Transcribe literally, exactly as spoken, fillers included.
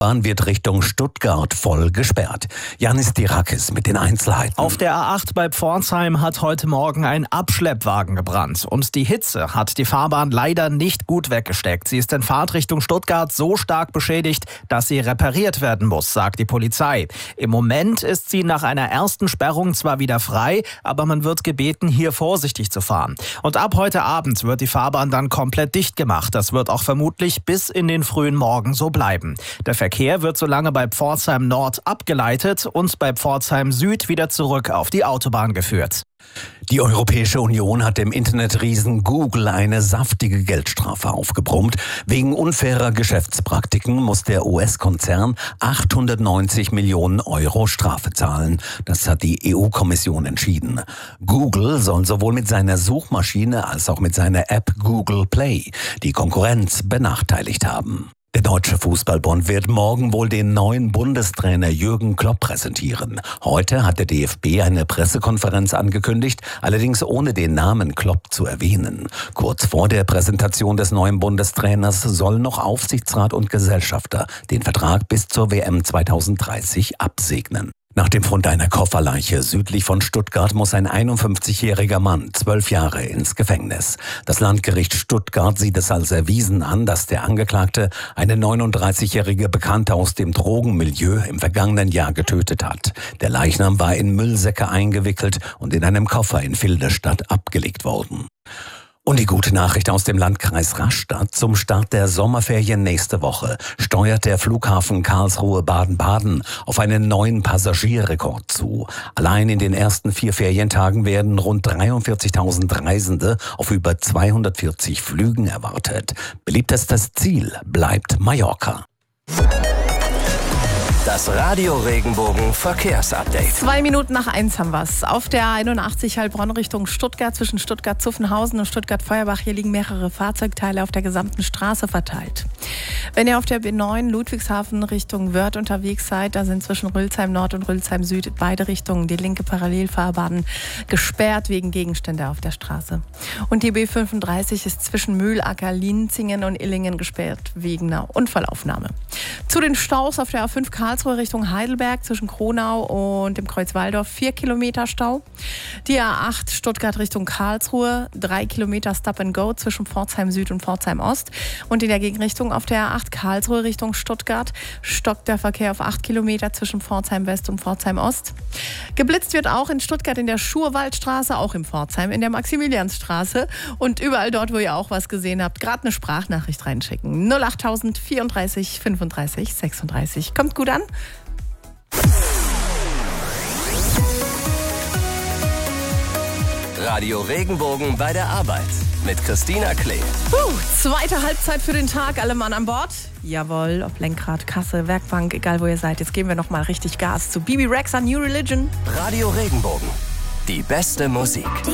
Bahn wird Richtung Stuttgart voll gesperrt. Janis Dirakis mit den Einzelheiten. Auf der A acht bei Pforzheim hat heute Morgen ein Abschleppwagen gebrannt. Und die Hitze hat die Fahrbahn leider nicht gut weggesteckt. Sie ist in Fahrt Richtung Stuttgart so stark beschädigt, dass sie repariert werden muss, sagt die Polizei. Im Moment ist sie nach einer ersten Sperrung zwar wieder frei, aber man wird gebeten, hier vorsichtig zu fahren. Und ab heute Abend wird die Fahrbahn dann komplett dicht gemacht. Das wird auch vermutlich bis in den frühen Morgen so bleiben. Der Verkehr wird solange bei Pforzheim Nord abgeleitet und bei Pforzheim Süd wieder zurück auf die Autobahn geführt. Die Europäische Union hat dem Internetriesen Google eine saftige Geldstrafe aufgebrummt. Wegen unfairer Geschäftspraktiken muss der U S-Konzern achthundertneunzig Millionen Euro Strafe zahlen. Das hat die E U-Kommission entschieden. Google soll sowohl mit seiner Suchmaschine als auch mit seiner App Google Play die Konkurrenz benachteiligt haben. Der Deutsche Fußballbund wird morgen wohl den neuen Bundestrainer Jürgen Klopp präsentieren. Heute hat der D F B eine Pressekonferenz angekündigt, allerdings ohne den Namen Klopp zu erwähnen. Kurz vor der Präsentation des neuen Bundestrainers sollen noch Aufsichtsrat und Gesellschafter den Vertrag bis zur W M zweitausenddreißig absegnen. Nach dem Fund einer Kofferleiche südlich von Stuttgart muss ein einundfünfzigjähriger Mann zwölf Jahre ins Gefängnis. Das Landgericht Stuttgart sieht es als erwiesen an, dass der Angeklagte eine neununddreißigjährige Bekannte aus dem Drogenmilieu im vergangenen Jahr getötet hat. Der Leichnam war in Müllsäcke eingewickelt und in einem Koffer in Filderstadt abgelegt worden. Und die gute Nachricht aus dem Landkreis Rastatt: Zum Start der Sommerferien nächste Woche steuert der Flughafen Karlsruhe-Baden-Baden auf einen neuen Passagierrekord zu. Allein in den ersten vier Ferientagen werden rund dreiundvierzigtausend Reisende auf über zweihundertvierzig Flügen erwartet. Beliebtestes Ziel bleibt Mallorca. Das Radio Regenbogen Verkehrsupdate. Zwei Minuten nach eins haben wir es. Auf der einundachtzig Heilbronn Richtung Stuttgart zwischen Stuttgart-Zuffenhausen und Stuttgart-Feuerbach. Hier liegen mehrere Fahrzeugteile auf der gesamten Straße verteilt. Wenn ihr auf der B neun Ludwigshafen Richtung Wörth unterwegs seid, da sind zwischen Rülsheim Nord und Rülsheim Süd beide Richtungen die linke Parallelfahrbahn gesperrt wegen Gegenstände auf der Straße. Und die B fünfunddreißig ist zwischen Mühlacker, Lienzingen und Illingen gesperrt wegen einer Unfallaufnahme. Zu den Staus auf der A fünf Karlsruhe Richtung Heidelberg zwischen Kronau und dem Kreuz Walldorf vier Kilometer Stau. Die A acht Stuttgart Richtung Karlsruhe drei Kilometer Stop and Go zwischen Pforzheim Süd und Pforzheim Ost. Und in der Gegenrichtung auf der A acht Karlsruhe Richtung Stuttgart stockt der Verkehr auf acht Kilometer zwischen Pforzheim West und Pforzheim Ost. Geblitzt wird auch in Stuttgart in der Schurwaldstraße, auch in Pforzheim in der Maximiliansstraße und überall dort, wo ihr auch was gesehen habt, gerade eine Sprachnachricht reinschicken. null acht vierunddreißig fünfunddreißig sechsunddreißig. Kommt gut an. Radio Regenbogen bei der Arbeit mit Christina Klee. Puh, zweite Halbzeit für den Tag, alle Mann an Bord. Jawohl, ob Lenkrad, Kasse, Werkbank, egal wo ihr seid. Jetzt geben wir noch mal richtig Gas zu Bibi Rexha New Religion. Radio Regenbogen, die beste Musik.